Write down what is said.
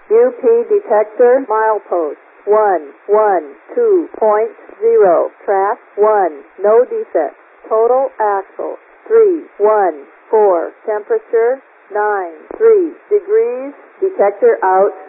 UP detector milepost 112.0. Track 1. No defects. Total axle 314. Temperature 93 degrees. Detector out.